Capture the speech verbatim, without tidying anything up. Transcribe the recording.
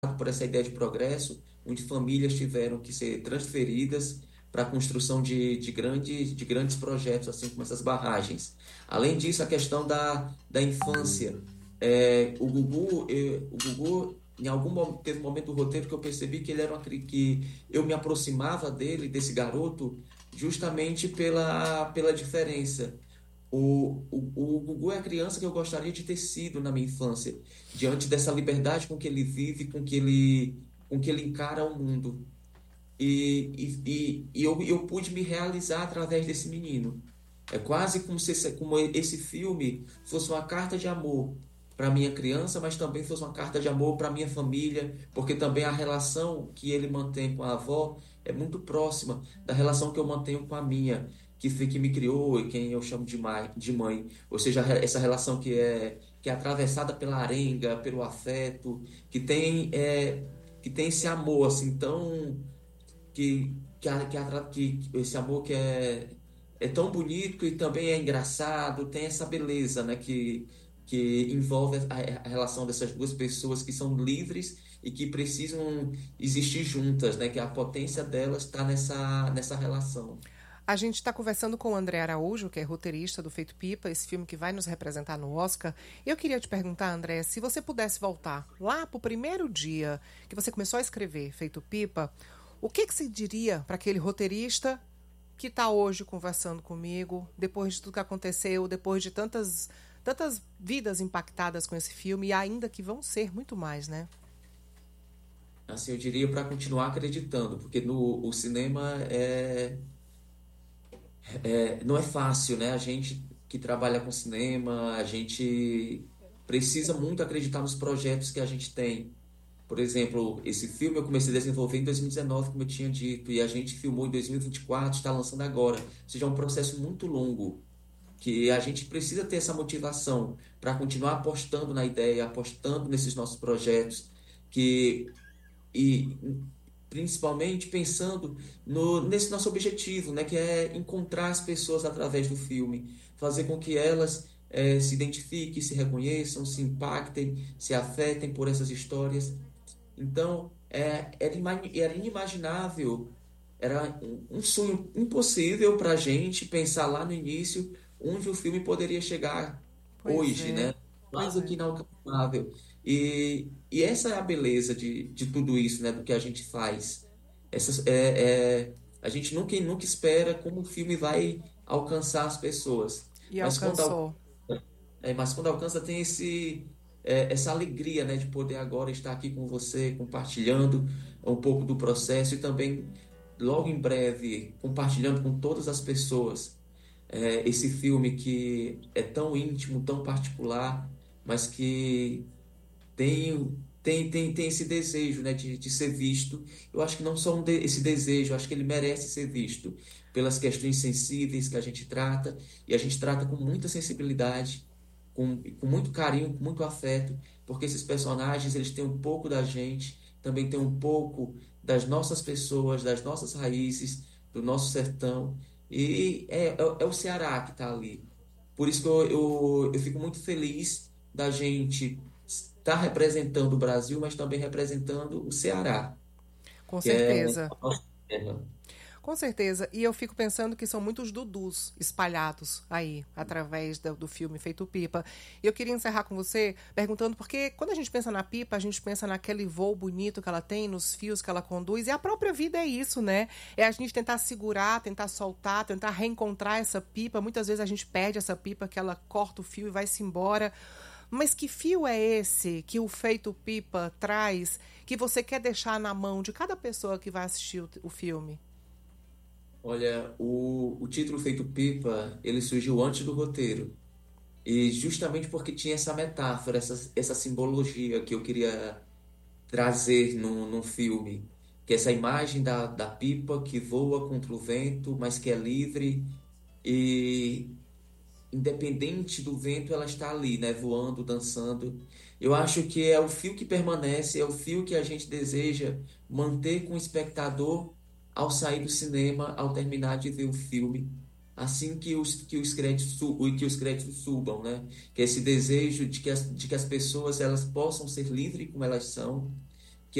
por essa ideia de progresso, onde famílias tiveram que ser transferidas para a construção de, de, grandes, de grandes projetos, assim como essas barragens. Além disso, a questão da, da infância. É, o Gugu, eh, o Gugu, em algum momento, teve um momento do roteiro que eu percebi que ele era uma, cri- que eu me aproximava dele, desse garoto, justamente pela, pela diferença. O, o, o Gugu é a criança que eu gostaria de ter sido na minha infância, diante dessa liberdade com que ele vive, com que ele, com que ele encara o mundo. E, e, e, e eu, eu pude me realizar através desse menino. É quase como se esse, como esse filme fosse uma carta de amor para minha criança, mas também fosse uma carta de amor para minha família, porque também a relação que ele mantém com a avó é muito próxima da relação que eu mantenho com a minha, que, foi- que me criou e quem eu chamo de mãe, de mãe. Ou seja, essa relação que é, que é atravessada pela arenga, pelo afeto, que tem, é, que tem esse amor assim tão que, que, a- que, atra- que que esse amor que é, é tão bonito e também é engraçado, tem essa beleza, né, que, que envolve a, a relação dessas duas pessoas que são livres e que precisam existir juntas, né, que a potência delas está nessa, nessa relação. A gente está conversando com o André Araújo, que é roteirista do Feito Pipa, esse filme que vai nos representar no Oscar. Eu queria te perguntar, André, se você pudesse voltar lá para o primeiro dia que você começou a escrever Feito Pipa, o que, que você diria para aquele roteirista que está hoje conversando comigo, depois de tudo que aconteceu, depois de tantas, tantas vidas impactadas com esse filme, e ainda que vão ser muito mais, né? Assim, eu diria para continuar acreditando, porque no o cinema é, é, não é fácil, né? A gente que trabalha com cinema, a gente precisa muito acreditar nos projetos que a gente tem. Por exemplo, esse filme eu comecei a desenvolver em dois mil e dezenove, como eu tinha dito, e a gente filmou em dois mil e vinte e quatro, está lançando agora. Ou seja, é um processo muito longo, que a gente precisa ter essa motivação para continuar apostando na ideia, apostando nesses nossos projetos, que e principalmente pensando no, nesse nosso objetivo, né, que é encontrar as pessoas através do filme, fazer com que elas eh, se identifiquem, se reconheçam, se impactem, se afetem por essas histórias. Então, é, era, ima- era inimaginável, era um, um sonho impossível para a gente pensar lá no início onde o filme poderia chegar Pois hoje, é, né? pois Quase é. que inalcançável. E, e essa é a beleza de, de tudo isso, né? Do que a gente faz. Essas, é, é, a gente nunca, nunca espera como o filme vai alcançar as pessoas. E Mas quando alcançou. é, mas quando alcança, tem esse, é, essa alegria, né, de poder agora estar aqui com você, compartilhando um pouco do processo e também, logo em breve, compartilhando com todas as pessoas é, esse filme que é tão íntimo, tão particular, mas que tem, tem, tem, tem esse desejo, né, de, de ser visto. Eu acho que não só um de- esse desejo, eu acho que ele merece ser visto pelas questões sensíveis que a gente trata, e a gente trata com muita sensibilidade, com, com muito carinho, com muito afeto, porque esses personagens, eles têm um pouco da gente, também têm um pouco das nossas pessoas, das nossas raízes, do nosso sertão, e é, é, é o Ceará que está ali. Por isso que eu, eu, eu fico muito feliz da gente estar representando o Brasil, mas também representando o Ceará, Com que é certeza. a nossa terra. Com certeza. E eu fico pensando que são muitos Dudus espalhados aí, através do, do filme Feito Pipa. E eu queria encerrar com você perguntando, porque quando a gente pensa na pipa, a gente pensa naquele voo bonito que ela tem, nos fios que ela conduz, e a própria vida é isso, né? É a gente tentar segurar, tentar soltar, tentar reencontrar essa pipa. Muitas vezes a gente perde essa pipa, que ela corta o fio e vai-se embora. Mas que fio é esse que o Feito Pipa traz, que você quer deixar na mão de cada pessoa que vai assistir o, o filme? Olha, o, o título Feito Pipa, ele surgiu antes do roteiro. E justamente porque tinha essa metáfora, essa, essa simbologia que eu queria trazer no, no filme. Que é essa imagem da, da pipa que voa contra o vento, mas que é livre. E independente do vento, ela está ali, né, voando, dançando. Eu acho que é o fio que permanece, é o fio que a gente deseja manter com o espectador ao sair do cinema, ao terminar de ver o filme, assim que os, que os créditos, su- que os créditos subam, né? Que é esse desejo de que as, de que as pessoas elas possam ser livres como elas são,